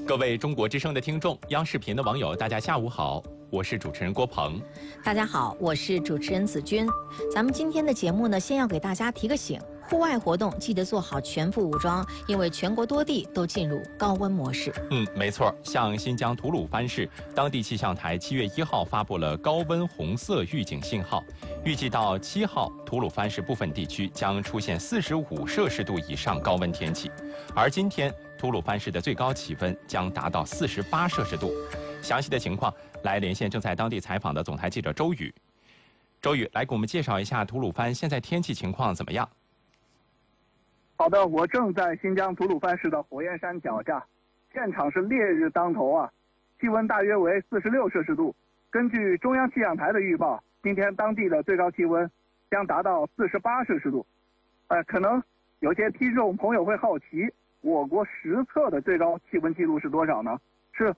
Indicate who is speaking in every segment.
Speaker 1: 各位中国之声的听众，央视频的网友，大家下午好，我是主持人郭鹏。
Speaker 2: 大家好，我是主持人子君。咱们今天的节目呢，先要给大家提个醒，户外活动记得做好全副武装，因为全国多地都进入高温模式。
Speaker 1: 没错，像新疆吐鲁番市，当地气象台7月1号发布了高温红色预警信号，预计到7号，吐鲁番市部分地区将出现45摄氏度以上高温天气，而今天吐鲁番市的最高气温将达到48摄氏度。详细的情况，来连线正在当地采访的总台记者周宇。周宇，来给我们介绍一下吐鲁番现在天气情况怎么样？
Speaker 3: 好的，我正在新疆吐鲁番市的火焰山脚下，现场是烈日当头啊，气温大约为46摄氏度。根据中央气象台的预报，今天当地的最高气温将达到48摄氏度。可能有些听众朋友会好奇，我国实测的最高气温记录是多少呢？是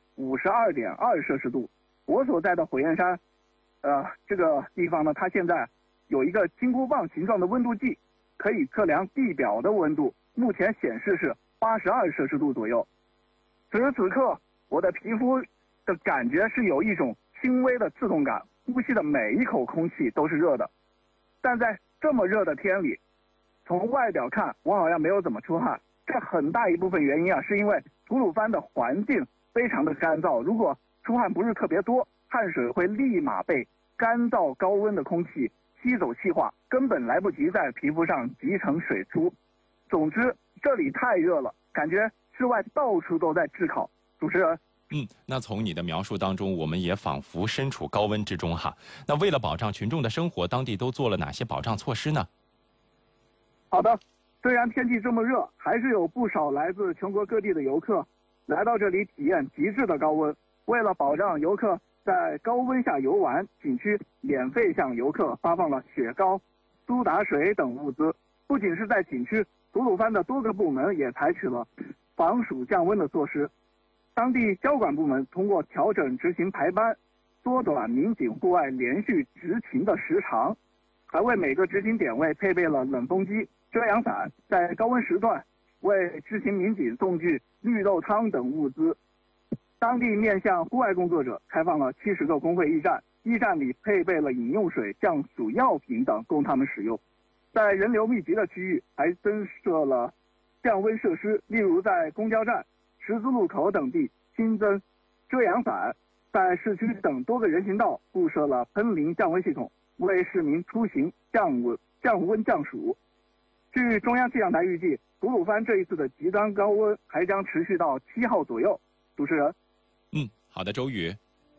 Speaker 3: 52.2摄氏度。我所在的火焰山，这个地方呢，它现在有一个金箍棒形状的温度计，可以测量地表的温度，目前显示是82摄氏度左右。此时此刻，我的皮肤的感觉是有一种轻微的刺痛感，呼吸的每一口空气都是热的。但在这么热的天里，从外表看，我好像没有怎么出汗。这很大一部分原因啊，是因为吐鲁番的环境非常的干燥，如果出汗不是特别多，汗水会立马被干燥高温的空气吸走气化，根本来不及在皮肤上集成水出。总之，这里太热了，感觉室外到处都在炙烤。主持人，
Speaker 1: 那从你的描述当中，我们也仿佛身处高温之中哈。那为了保障群众的生活，当地都做了哪些保障措施呢？
Speaker 3: 好的，虽然天气这么热，还是有不少来自全国各地的游客来到这里体验极致的高温。为了保障游客在高温下游玩，景区免费向游客发放了雪糕、苏打水等物资。不仅是在景区，吐鲁番的多个部门也采取了防暑降温的措施。当地交管部门通过调整执行排班，缩短民警户外连续执勤的时长，还为每个执勤点位配备了冷风机、遮阳伞，在高温时段为执勤民警送去绿豆汤等物资。当地面向户外工作者开放了70个工会驿站，驿站里配备了饮用水、降暑药品等供他们使用。在人流密集的区域还增设了降温设施，例如在公交站、十字路口等地新增遮阳伞，在市区等多个人行道布设了喷淋降温系统，为市民出行降温降暑。据中央气象台预计，吐鲁番这一次的极端高温还将持续到7号左右。主持人，
Speaker 1: 好的，周宇。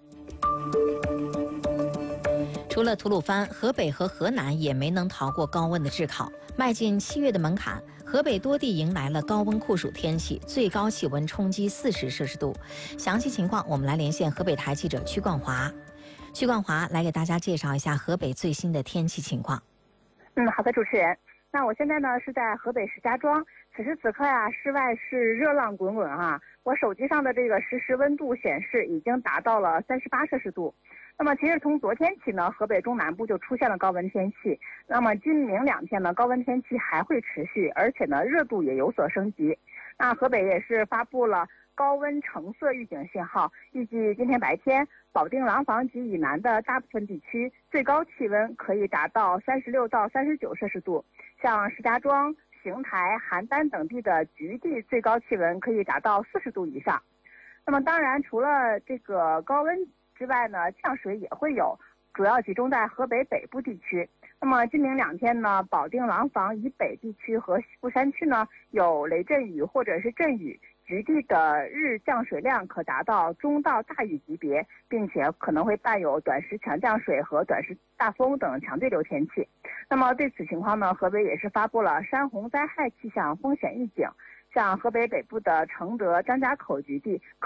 Speaker 2: 除了吐鲁番，河北和河南也没能逃过高温的炙烤。迈进7月的门槛，河北多地迎来了高温酷暑天气，最高气温冲击40摄氏度。详细情况，我们来连线河北台记者曲冠华。曲冠华来给大家介绍一下河北最新的天气情况。
Speaker 4: 好的，主持人。那我现在呢是在河北石家庄，此时此刻呀，室外是热浪滚滚啊。我手机上的这个实时温度显示已经达到了38摄氏度。那么其实从昨天起呢，河北中南部就出现了高温天气。那么今明2天呢，高温天气还会持续，而且呢热度也有所升级。那河北也是发布了高温橙色预警信号，预计今天白天保定廊坊及以南的大部分地区最高气温可以达到36到39摄氏度，像石家庄、邢台、邯郸等地的局地最高气温可以达到40度以上。那么当然除了这个高温之外呢，降水也会有，主要集中在河北北部地区。那么今明2天呢，保定廊坊以北地区和西部山区呢有雷阵雨或者是阵雨，局地的日降水量可达到中到大雨级别，并且可能会伴有短时强降水和短时大风等强对流天气。那么对此情况呢，河北也是发布了山洪灾害气象风险预警，像河北北部的承德、张家口局地